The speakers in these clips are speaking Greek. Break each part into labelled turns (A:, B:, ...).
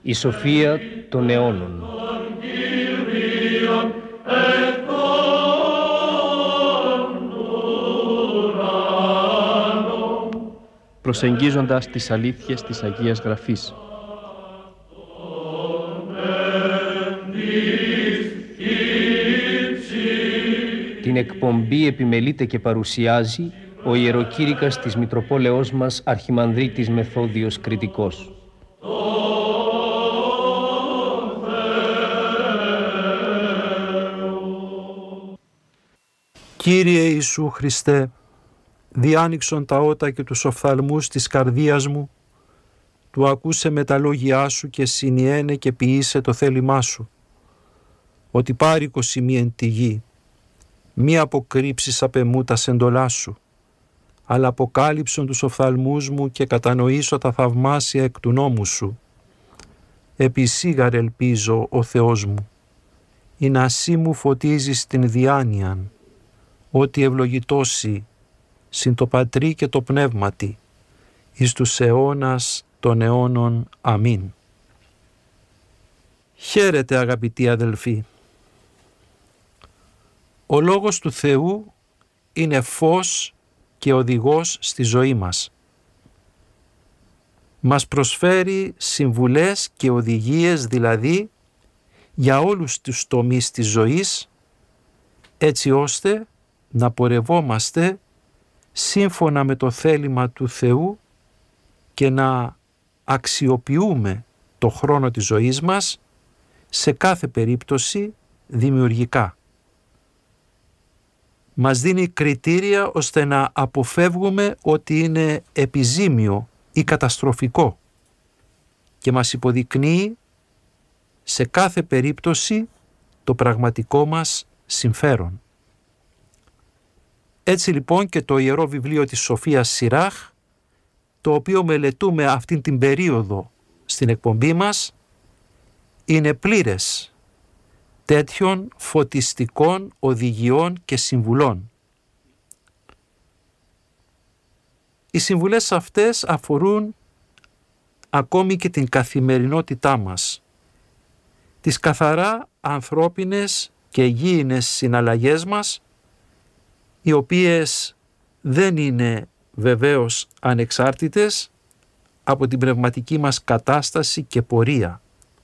A: Η σοφία των αιώνων. Προσεγγίζοντας τις αλήθειες της Αγίας Γραφής. Την εκπομπή επιμελείται και παρουσιάζει ο ιεροκήρυκας της Μητροπόλεως μας Αρχιμανδρίτης Μεθόδιος Κρητικός.
B: Κύριε Ιησού Χριστέ, διάνοιξον τα ότα και τους οφθαλμούς της καρδίας μου, του ακούσε με τα λόγια σου και συνιένε και ποιήσε το θέλημά σου, ότι πάρικος ημί εν τη γη, μη αποκρύψεις απ' εμού τα σεντολά σου, αλλά αποκάλυψον τους οφθαλμούς μου και κατανοήσω τα θαυμάσια εκ του νόμου σου. Επισήγαρ ελπίζω, ο Θεός μου, η να σύ μου φωτίζεις την διάνοιαν, ότι ευλογητώσει συν το Πατρί και το Πνεύματι, εις τους αιώνας των αιώνων. Αμήν. Χαίρετε αγαπητοί αδελφοί. Ο Λόγος του Θεού είναι φως και οδηγός στη ζωή μας. Μας προσφέρει συμβουλές και οδηγίες δηλαδή για όλους τους τομείς της ζωής, έτσι ώστε να πορευόμαστε σύμφωνα με το θέλημα του Θεού και να αξιοποιούμε το χρόνο της ζωής μας σε κάθε περίπτωση δημιουργικά. Μας δίνει κριτήρια ώστε να αποφεύγουμε ότι είναι επιζήμιο ή καταστροφικό και μας υποδεικνύει σε κάθε περίπτωση το πραγματικό μας συμφέρον. Έτσι λοιπόν και το Ιερό Βιβλίο της Σοφίας Σιράχ, το οποίο μελετούμε αυτήν την περίοδο στην εκπομπή μας, είναι πλήρες τέτοιων φωτιστικών οδηγιών και συμβουλών. Οι συμβουλές αυτές αφορούν ακόμη και την καθημερινότητά μας, τις καθαρά ανθρώπινες και γήινες συναλλαγές μας, οι οποίες δεν είναι βεβαίως ανεξάρτητες από την πνευματική μας κατάσταση και πορεία.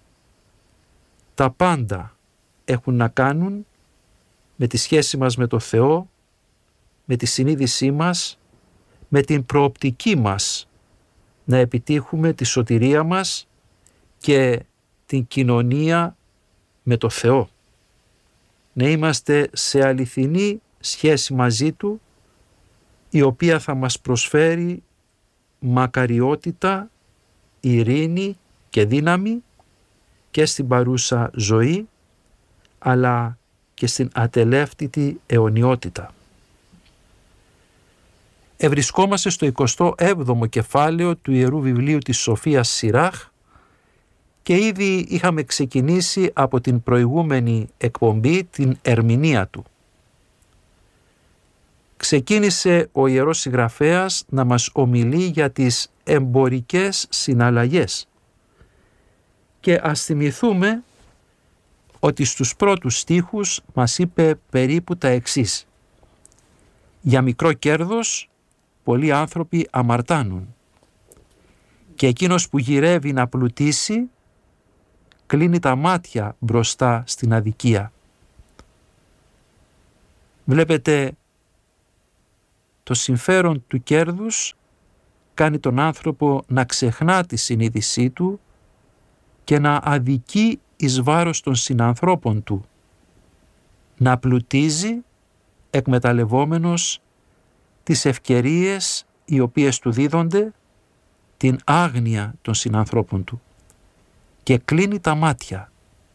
B: Τα πάντα έχουν να κάνουν με τη σχέση μας με το Θεό, με τη συνείδησή μας, με την προοπτική μας να επιτύχουμε τη σωτηρία μας και την κοινωνία με το Θεό. Να είμαστε σε αληθινή σχέση μαζί Του, η οποία θα μας προσφέρει μακαριότητα, ειρήνη και δύναμη και στην παρούσα ζωή, αλλά και στην ατελεύτητη αιωνιότητα. Ευρισκόμαστε στο 27ο κεφάλαιο του Ιερού Βιβλίου της Σοφίας Σιράχ και ήδη είχαμε ξεκινήσει από την προηγούμενη εκπομπή την ερμηνεία του. Ξεκίνησε ο Ιερός Συγγραφέας να μας ομιλεί για τις εμπορικές συναλλαγές και ας θυμηθούμε ότι στους πρώτους στίχους μας είπε περίπου τα εξής: «Για μικρό κέρδος πολλοί άνθρωποι αμαρτάνουν και εκείνος που γυρεύει να πλουτίσει κλείνει τα μάτια μπροστά στην αδικία». Βλέπετε, το συμφέρον του κέρδους κάνει τον άνθρωπο να ξεχνά τη συνείδησή του και να αδικεί εις βάρος των συνανθρώπων του, να πλουτίζει εκμεταλλευόμενος τις ευκαιρίες οι οποίες του δίδονται, την άγνοια των συνανθρώπων του, και κλείνει τα μάτια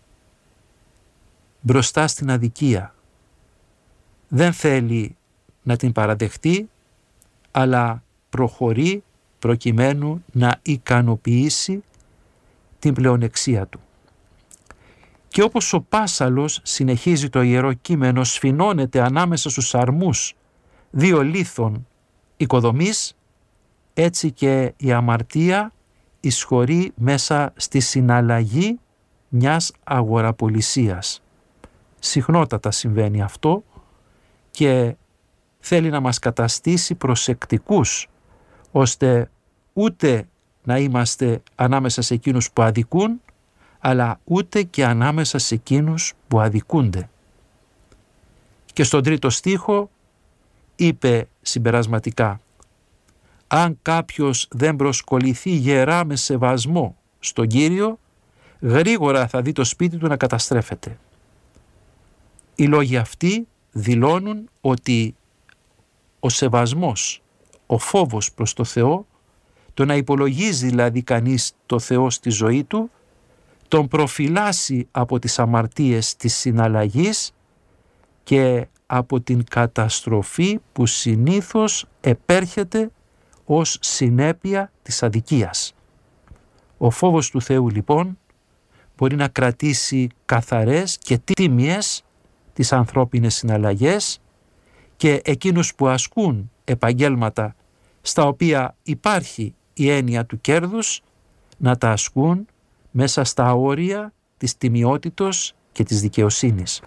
B: μπροστά στην αδικία. Δεν θέλει να την παραδεχτεί, αλλά προχωρεί προκειμένου να ικανοποιήσει την πλεονεξία του. Και όπως ο πάσαλος, συνεχίζει το Ιερό Κείμενο, σφινώνεται ανάμεσα στους αρμούς δύο λίθων οικοδομής, έτσι και η αμαρτία εισχωρεί μέσα στη συναλλαγή μιας αγοραπολισίας. Συχνότατα συμβαίνει αυτό και θέλει να μας καταστήσει προσεκτικούς, ώστε ούτε να είμαστε ανάμεσα σε εκείνους που αδικούν, αλλά ούτε και ανάμεσα σε εκείνους που αδικούνται. Και στον 3ο στίχο είπε συμπερασματικά: αν κάποιος δεν προσκοληθεί γερά με σεβασμό στον Κύριο, γρήγορα θα δει το σπίτι του να καταστρέφεται. Οι λόγοι αυτοί δηλώνουν ότι ο σεβασμός, ο φόβος προς το Θεό, το να υπολογίζει δηλαδή κανείς το Θεό στη ζωή του, τον προφυλάσσει από τις αμαρτίες της συναλλαγής και από την καταστροφή που συνήθως επέρχεται ως συνέπεια της αδικίας. Ο φόβος του Θεού λοιπόν μπορεί να κρατήσει καθαρές και τίμιες τις ανθρώπινες συναλλαγές και εκείνους που ασκούν επαγγέλματα στα οποία υπάρχει η έννοια του κέρδους να τα ασκούν μέσα στα όρια της τιμιότητος και της δικαιοσύνης.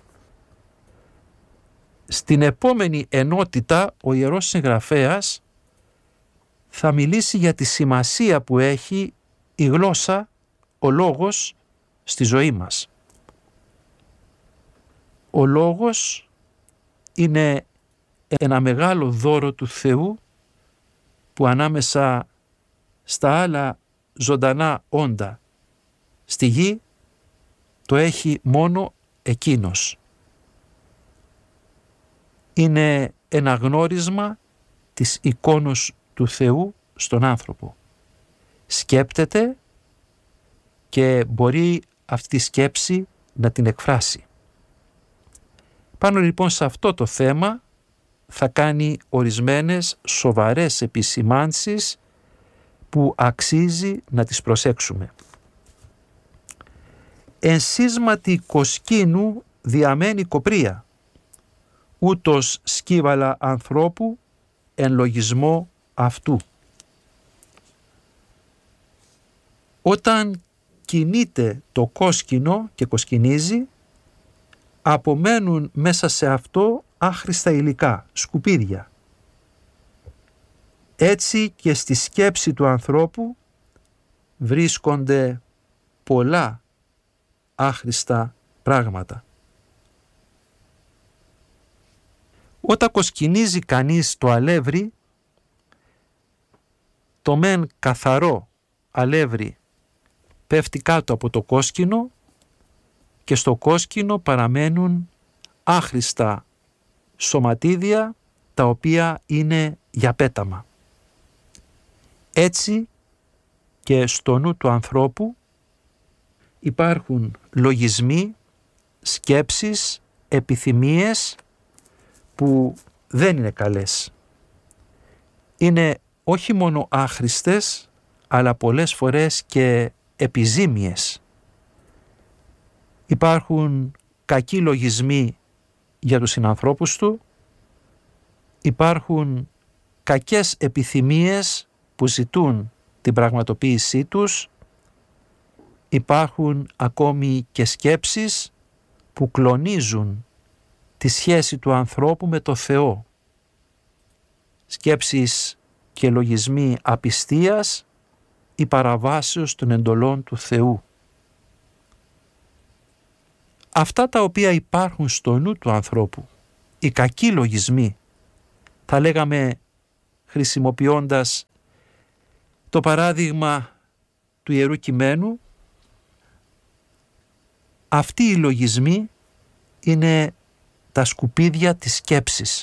B: Στην επόμενη ενότητα ο Ιερός Συγγραφέας θα μιλήσει για τη σημασία που έχει η γλώσσα, ο λόγος στη ζωή μας. Ο λόγος είναι ένα μεγάλο δώρο του Θεού που ανάμεσα στα άλλα ζωντανά όντα στη γη το έχει μόνο εκείνος. Είναι ένα γνώρισμα της εικόνος του Θεού στον άνθρωπο. Σκέπτεται και μπορεί αυτή τη σκέψη να την εκφράσει. Πάνω λοιπόν σε αυτό το θέμα θα κάνει ορισμένες σοβαρές επισημάνσεις που αξίζει να τις προσέξουμε. «Εν σύσματι κοσκίνου διαμένει κοπρία, ούτως σκύβαλα ανθρώπου εν λογισμό αυτού». Όταν κινείται το κόσκινο και κοσκινίζει, απομένουν μέσα σε αυτό άχρηστα υλικά, σκουπίδια. Έτσι και στη σκέψη του ανθρώπου βρίσκονται πολλά άχρηστα πράγματα. Όταν κοσκινίζει κανείς το αλεύρι, το μεν καθαρό αλεύρι πέφτει κάτω από το κόσκινο και στο κόσκινο παραμένουν άχρηστα σωματίδια τα οποία είναι για πέταμα. Έτσι και στο νου του ανθρώπου υπάρχουν λογισμοί, σκέψεις, επιθυμίες που δεν είναι καλές. Είναι όχι μόνο άχρηστες, αλλά πολλές φορές και επιζήμιες. Υπάρχουν κακοί λογισμοί για τους συνανθρώπους του, υπάρχουν κακές επιθυμίες που ζητούν την πραγματοποίησή τους, υπάρχουν ακόμη και σκέψεις που κλονίζουν τη σχέση του ανθρώπου με το Θεό. Σκέψεις και λογισμοί απιστίας ή παραβάσεως των εντολών του Θεού. Αυτά τα οποία υπάρχουν στο νου του ανθρώπου, οι κακοί λογισμοί, θα λέγαμε χρησιμοποιώντας το παράδειγμα του Ιερού Κειμένου, αυτοί οι λογισμοί είναι τα σκουπίδια της σκέψης,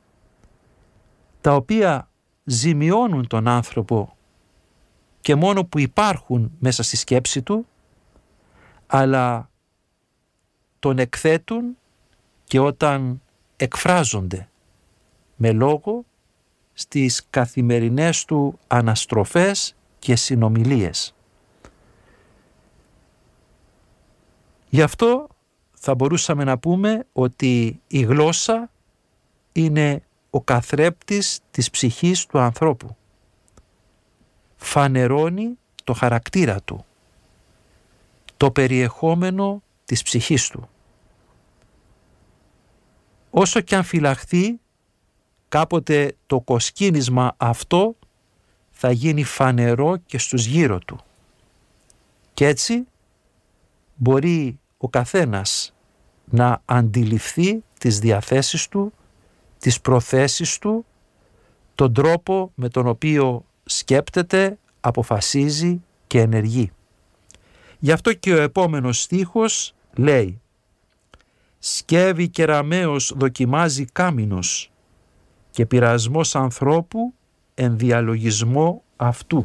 B: τα οποία ζημιώνουν τον άνθρωπο και μόνο που υπάρχουν μέσα στη σκέψη του, αλλά τον εκθέτουν και όταν εκφράζονται με λόγο στις καθημερινές του αναστροφές και συνομιλίες. Γι' αυτό θα μπορούσαμε να πούμε ότι η γλώσσα είναι ο καθρέπτης της ψυχής του ανθρώπου. Φανερώνει το χαρακτήρα του, το περιεχόμενο της ψυχής του. Όσο κι αν φυλαχθεί, κάποτε το κοσκίνισμα αυτό θα γίνει φανερό και στους γύρω του. Και έτσι μπορεί ο καθένας να αντιληφθεί τις διαθέσεις του, τις προθέσεις του, τον τρόπο με τον οποίο σκέπτεται, αποφασίζει και ενεργεί. Γι' αυτό και ο επόμενος στίχος λέει «Σκεύη κεραμαίος δοκιμάζει κάμινος και πειρασμός ανθρώπου εν διαλογισμό αυτού».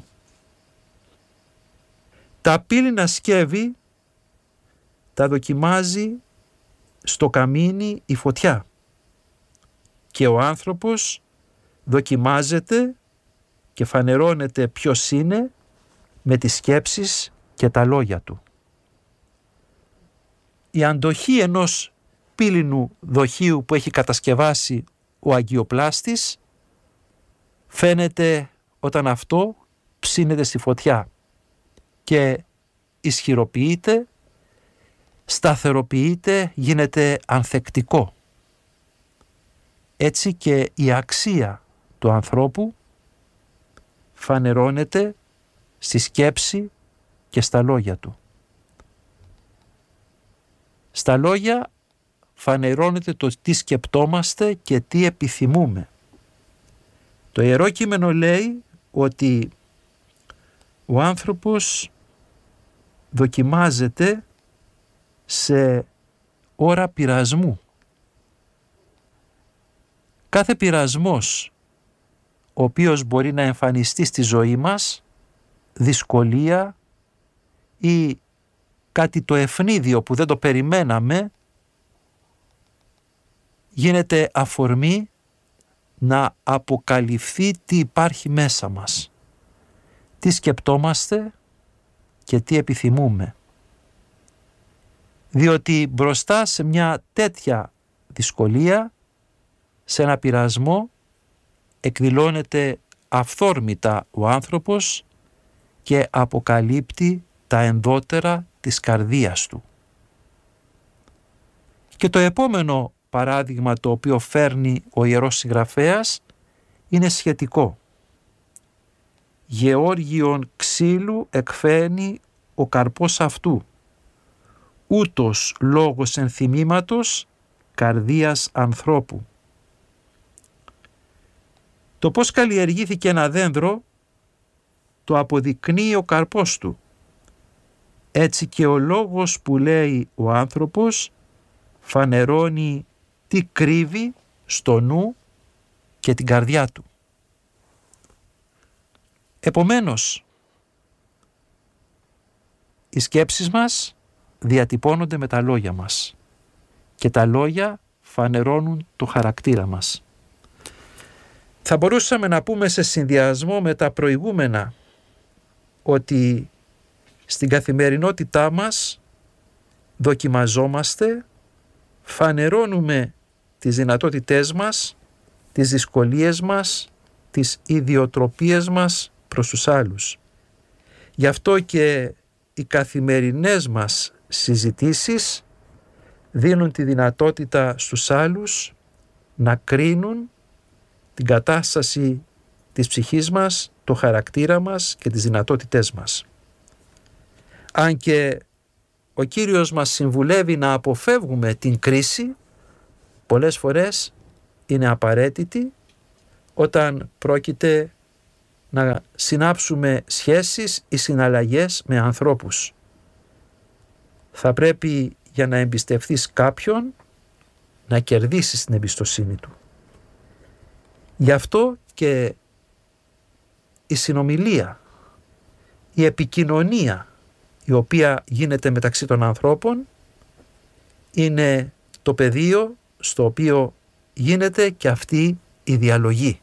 B: Τα πύληνα σκεύη τα δοκιμάζει στο καμίνι η φωτιά και ο άνθρωπος δοκιμάζεται και φανερώνεται ποιος είναι με τις σκέψεις και τα λόγια του. Η αντοχή ενός πύληνου δοχείου που έχει κατασκευάσει ο αγιοπλάστης φαίνεται όταν αυτό ψήνεται στη φωτιά και ισχυροποιείται, σταθεροποιείται, γίνεται ανθεκτικό. Έτσι και η αξία του ανθρώπου φανερώνεται στη σκέψη και στα λόγια του. Στα λόγια φανερώνεται το τι σκεπτόμαστε και τι επιθυμούμε. Το Ιερό Κείμενο λέει ότι ο άνθρωπος δοκιμάζεται σε ώρα πειρασμού. Κάθε πειρασμός ο οποίος μπορεί να εμφανιστεί στη ζωή μας, δυσκολία ή κάτι το ευνίδιο που δεν το περιμέναμε, γίνεται αφορμή να αποκαλυφθεί τι υπάρχει μέσα μας, τι σκεπτόμαστε και τι επιθυμούμε. Διότι μπροστά σε μια τέτοια δυσκολία, σε ένα πειρασμό, εκδηλώνεται αυθόρμητα ο άνθρωπος και αποκαλύπτει τα ενδότερα της καρδίας του. Και το επόμενο παράδειγμα το οποίο φέρνει ο Ιερός Συγγραφέας είναι σχετικό. «Γεώργιον ξύλου εκφαίνει ο καρπός αυτού, ούτως λόγος ενθυμήματος καρδίας ανθρώπου». Το πώς καλλιεργήθηκε ένα δένδρο το αποδεικνύει ο καρπός του. Έτσι και ο λόγος που λέει ο άνθρωπος φανερώνει τι κρύβει στο νου και την καρδιά του. Επομένως, οι σκέψεις μας διατυπώνονται με τα λόγια μας και τα λόγια φανερώνουν το χαρακτήρα μας. Θα μπορούσαμε να πούμε σε συνδυασμό με τα προηγούμενα ότι στην καθημερινότητά μας δοκιμαζόμαστε, φανερώνουμε τις δυνατότητές μας, τις δυσκολίες μας, τις ιδιοτροπίες μας προς τους άλλους. Γι' αυτό και οι καθημερινές μας συζητήσεις δίνουν τη δυνατότητα στους άλλους να κρίνουν την κατάσταση της ψυχής μας, το χαρακτήρα μας και τις δυνατότητές μας. Αν και ο Κύριος μας συμβουλεύει να αποφεύγουμε την κρίση, πολλές φορές είναι απαραίτητη όταν πρόκειται να συνάψουμε σχέσεις ή συναλλαγές με ανθρώπους. Θα πρέπει για να εμπιστευτείς κάποιον να κερδίσεις την εμπιστοσύνη του. Γι' αυτό και η συνομιλία, η επικοινωνία η οποία γίνεται μεταξύ των ανθρώπων είναι το πεδίο στο οποίο γίνεται και αυτή η διαλογή.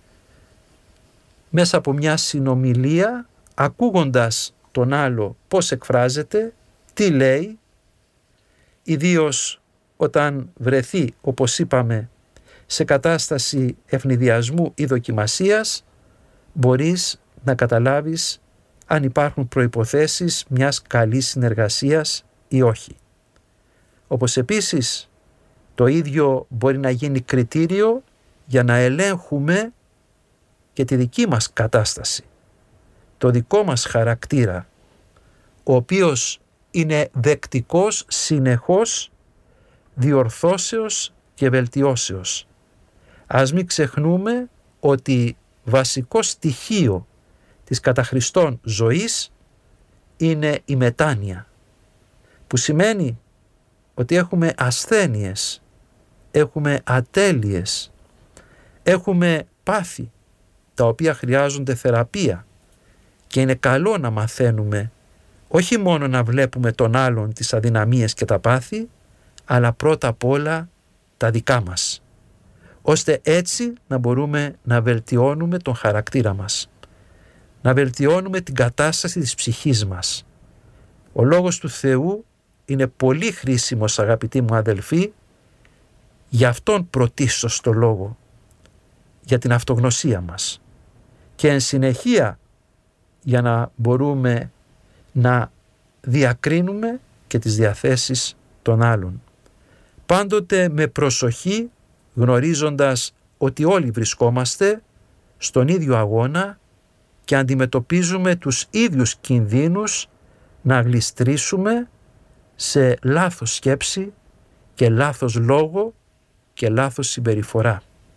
B: Μέσα από μια συνομιλία, ακούγοντας τον άλλο πώς εκφράζεται, τι λέει, ιδίως όταν βρεθεί, όπως είπαμε, σε κατάσταση ευνηδιασμού ή δοκιμασίας, μπορείς να καταλάβεις αν υπάρχουν προϋποθέσεις μιας καλής συνεργασίας ή όχι. Όπως επίσης το ίδιο μπορεί να γίνει κριτήριο για να ελέγχουμε και τη δική μας κατάσταση, το δικό μας χαρακτήρα, ο οποίος είναι δεκτικός συνεχώς διορθώσεως και βελτιώσεως. Ας μην ξεχνούμε ότι βασικό στοιχείο της κατά Χριστόν ζωής είναι η μετάνοια, που σημαίνει ότι έχουμε ασθένειες, έχουμε ατέλειες, έχουμε πάθη τα οποία χρειάζονται θεραπεία και είναι καλό να μαθαίνουμε όχι μόνο να βλέπουμε τον άλλον τις αδυναμίες και τα πάθη, αλλά πρώτα απ' όλα τα δικά μας, ώστε έτσι να μπορούμε να βελτιώνουμε τον χαρακτήρα μας, να βελτιώνουμε την κατάσταση της ψυχής μας. Ο Λόγος του Θεού είναι πολύ χρήσιμος, αγαπητοί μου αδελφοί, για αυτόν πρωτίστως το λόγο, για την αυτογνωσία μας και εν συνεχεία για να μπορούμε να διακρίνουμε και τις διαθέσεις των άλλων. Πάντοτε με προσοχή, γνωρίζοντας ότι όλοι βρισκόμαστε στον ίδιο αγώνα και αντιμετωπίζουμε τους ίδιους κινδύνους να γλιστρήσουμε σε λάθος σκέψη και λάθος λόγο και λάθος συμπεριφορά.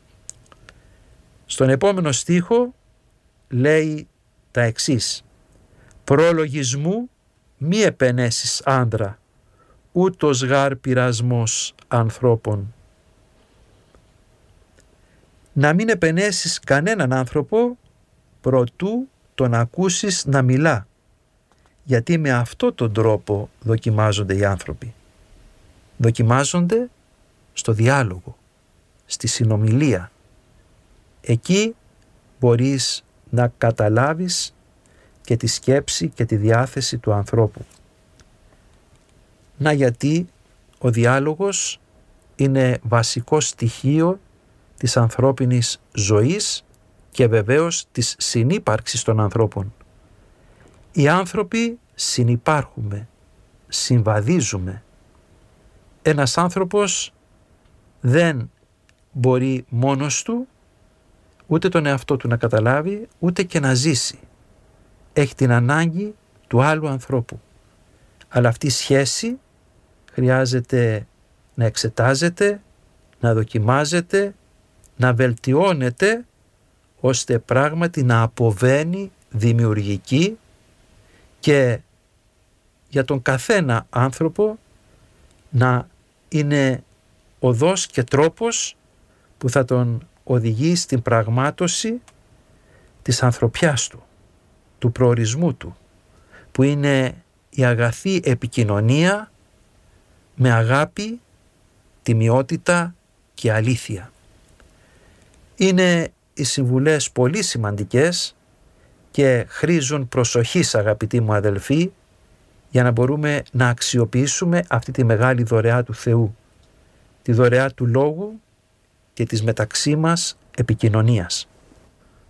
B: Στον επόμενο στίχο λέει τα εξής: «Προλογισμού μη επενέσεις άνδρα, ούτως γάρ πειρασμός ανθρώπων». Να μην επενέσεις κανέναν άνθρωπο προτού τον ακούσεις να μιλά, γιατί με αυτόν τον τρόπο δοκιμάζονται οι άνθρωποι. Δοκιμάζονται στο διάλογο, στη συνομιλία. Εκεί μπορείς να καταλάβεις και τη σκέψη και τη διάθεση του ανθρώπου. Να γιατί ο διάλογος είναι βασικό στοιχείο της ανθρώπινης ζωής και βεβαίως της συνύπαρξης των ανθρώπων. Οι άνθρωποι συνυπάρχουμε, συμβαδίζουμε. Ένας άνθρωπος δεν μπορεί μόνος του ούτε τον εαυτό του να καταλάβει, ούτε και να ζήσει. Έχει την ανάγκη του άλλου ανθρώπου. Αλλά αυτή η σχέση χρειάζεται να εξετάζεται, να δοκιμάζεται, να βελτιώνεται, ώστε πράγματι να αποβαίνει δημιουργική και για τον καθένα άνθρωπο να είναι οδός και τρόπος που θα τον οδηγεί στην πραγμάτωση της ανθρωπιάς του, του προορισμού του, που είναι η αγαθή επικοινωνία με αγάπη, τιμιότητα και αλήθεια. Είναι οι συμβουλές πολύ σημαντικές και χρήζουν προσοχής, αγαπητοί μου αδελφοί, για να μπορούμε να αξιοποιήσουμε αυτή τη μεγάλη δωρεά του Θεού, τη δωρεά του Λόγου και της μεταξύ μας επικοινωνίας.